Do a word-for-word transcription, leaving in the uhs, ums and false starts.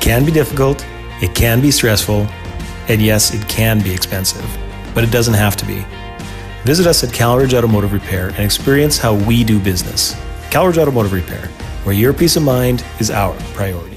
can be difficult, it can be stressful, and yes, it can be expensive, but it doesn't have to be. Visit us at CalRidge Automotive Repair and experience how we do business. CalRidge Automotive Repair, where your peace of mind is our priority.